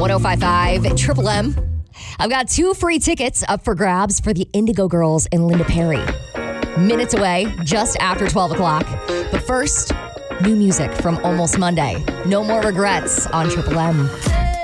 1055 Triple M. I've got 2 free tickets up for grabs for the Indigo Girls and Linda Perry. Minutes away, just after 12 o'clock. But first, new music from Almost Monday. No More Regrets on Triple M.